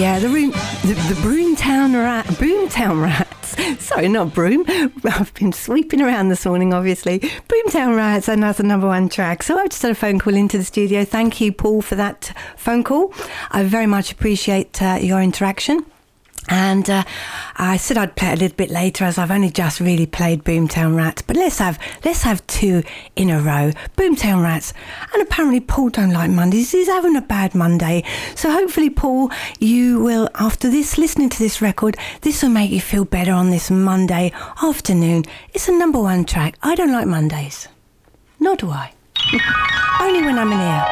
Yeah, the Boomtown Rats. Sorry, not Broom. I've been sweeping around this morning, obviously. Boomtown Rats, another number one track. So I've just had a phone call into the studio. Thank you, Paul, for that phone call. I very much appreciate your interaction. And I said I'd play it a little bit later, as I've only just really played Boomtown Rats. But let's have two in a row. Boomtown Rats. And apparently Paul don't like Mondays. He's having a bad Monday. So hopefully, Paul, you will, after this, listening to this record, this will make you feel better on this Monday afternoon. It's a number one track. I don't like Mondays. Nor do I. Only when I'm in here.